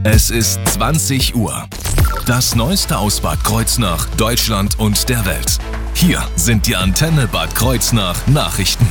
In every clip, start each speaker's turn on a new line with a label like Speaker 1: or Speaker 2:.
Speaker 1: Es ist 20 Uhr. Das Neueste aus Bad Kreuznach, Deutschland und der Welt. Hier sind die Antenne Bad Kreuznach Nachrichten.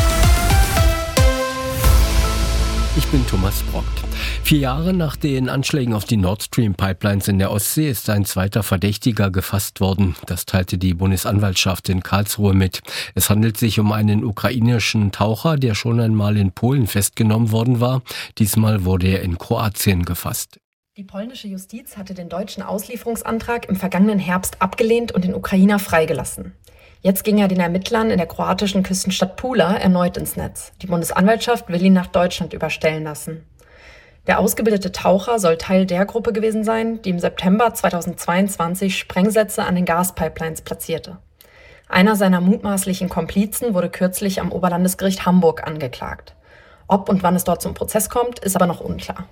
Speaker 2: Ich bin Thomas Brock. 4 Jahre nach den Anschlägen auf die Nord Stream Pipelines in der Ostsee ist ein zweiter Verdächtiger gefasst worden. Das teilte die Bundesanwaltschaft in Karlsruhe mit. Es handelt sich um einen ukrainischen Taucher, der schon einmal in Polen festgenommen worden war. Diesmal wurde er in Kroatien gefasst.
Speaker 3: Die polnische Justiz hatte den deutschen Auslieferungsantrag im vergangenen Herbst abgelehnt und den Ukrainer freigelassen. Jetzt ging er den Ermittlern in der kroatischen Küstenstadt Pula erneut ins Netz. Die Bundesanwaltschaft will ihn nach Deutschland überstellen lassen. Der ausgebildete Taucher soll Teil der Gruppe gewesen sein, die im September 2022 Sprengsätze an den Gaspipelines platzierte. Einer seiner mutmaßlichen Komplizen wurde kürzlich am Oberlandesgericht Hamburg angeklagt. Ob und wann es dort zum Prozess kommt, ist aber noch unklar.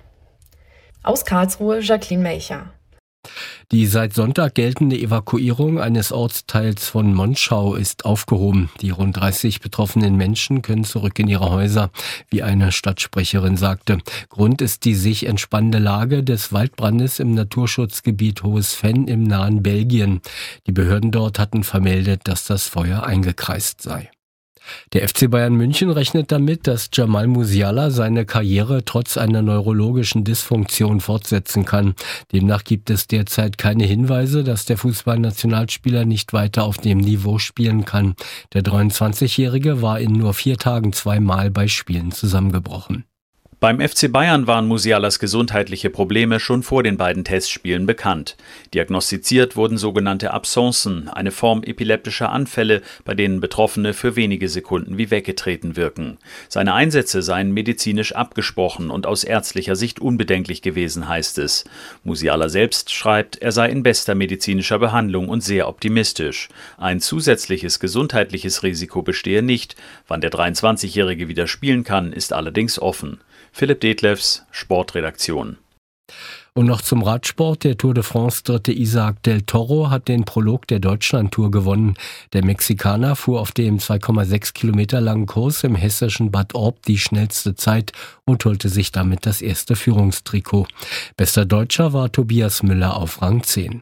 Speaker 3: Aus Karlsruhe, Jacqueline Melcher.
Speaker 2: Die seit Sonntag geltende Evakuierung eines Ortsteils von Monschau ist aufgehoben. Die rund 30 betroffenen Menschen können zurück in ihre Häuser, wie eine Stadtsprecherin sagte. Grund ist die sich entspannende Lage des Waldbrandes im Naturschutzgebiet Hohes Venn im nahen Belgien. Die Behörden dort hatten vermeldet, dass das Feuer eingekreist sei. Der FC Bayern München rechnet damit, dass Jamal Musiala seine Karriere trotz einer neurologischen Dysfunktion fortsetzen kann. Demnach gibt es derzeit keine Hinweise, dass der Fußballnationalspieler nicht weiter auf dem Niveau spielen kann. Der 23-Jährige war in nur 4 Tagen 2-mal bei Spielen zusammengebrochen.
Speaker 4: Beim FC Bayern waren Musialas gesundheitliche Probleme schon vor den beiden Testspielen bekannt. Diagnostiziert wurden sogenannte Absencen, eine Form epileptischer Anfälle, bei denen Betroffene für wenige Sekunden wie weggetreten wirken. Seine Einsätze seien medizinisch abgesprochen und aus ärztlicher Sicht unbedenklich gewesen, heißt es. Musiala selbst schreibt, er sei in bester medizinischer Behandlung und sehr optimistisch. Ein zusätzliches gesundheitliches Risiko bestehe nicht. Wann der 23-Jährige wieder spielen kann, ist allerdings offen. Philipp Detlefs, Sportredaktion.
Speaker 2: Und noch zum Radsport. Der Tour de France Dritte Isaac del Toro hat den Prolog der Deutschlandtour gewonnen. Der Mexikaner fuhr auf dem 2,6 Kilometer langen Kurs im hessischen Bad Orb die schnellste Zeit und holte sich damit das erste Führungstrikot. Bester Deutscher war Tobias Müller auf Rang 10.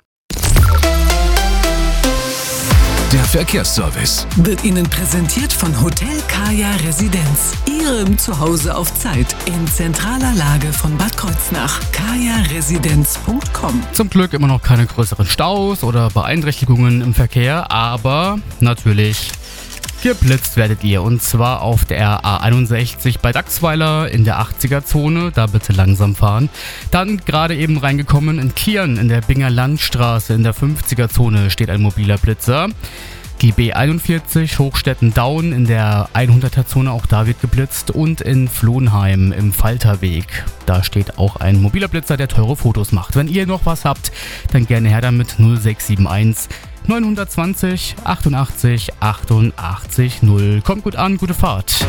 Speaker 1: Der Verkehrsservice
Speaker 5: wird Ihnen präsentiert von Hotel Kaya Residenz. Ihrem Zuhause auf Zeit in zentraler Lage von Bad Kreuznach. kajaresidenz.com.
Speaker 6: Zum Glück immer noch keine größeren Staus oder Beeinträchtigungen im Verkehr, aber natürlich geblitzt werdet ihr. Und zwar auf der A61 bei Dachsweiler in der 80er-Zone. Da bitte langsam fahren. Dann gerade eben reingekommen in Kirn in der Binger Landstraße in der 50er-Zone steht ein mobiler Blitzer. Die B41 Hochstetten-Daun in der 100er-Zone, auch da wird geblitzt. Und in Flohnheim im Falterweg, da steht auch ein mobiler Blitzer, der teure Fotos macht. Wenn ihr noch was habt, dann gerne her damit 0671 920 88 88 0. Kommt gut an, gute Fahrt.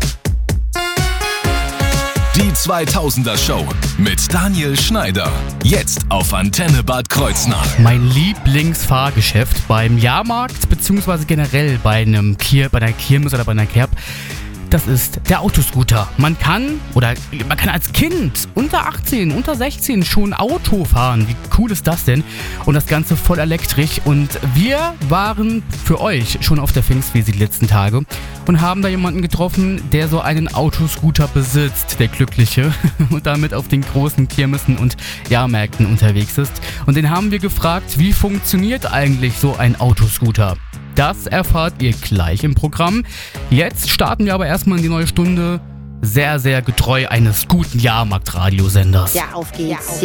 Speaker 1: Die 2000er Show mit Daniel Schneider. Jetzt auf Antenne Bad Kreuznach.
Speaker 6: Mein Lieblingsfahrgeschäft beim Jahrmarkt, beziehungsweise generell bei einer Kirmes oder bei einer Kerb, das ist der Autoscooter. Man kann als Kind unter 18, unter 16 schon Auto fahren. Wie cool ist das denn? Und das Ganze voll elektrisch. Und wir waren für euch schon auf der Pfingstwiese die letzten Tage und haben da jemanden getroffen, der so einen Autoscooter besitzt, der Glückliche, und damit auf den großen Kirmessen und Jahrmärkten unterwegs ist. Und den haben wir gefragt, wie funktioniert eigentlich so ein Autoscooter? Das erfahrt ihr gleich im Programm. Jetzt starten wir aber erstmal in die neue Stunde, sehr, sehr getreu eines guten Jahrmarkt-Radiosenders.
Speaker 7: Ja, auf geht's.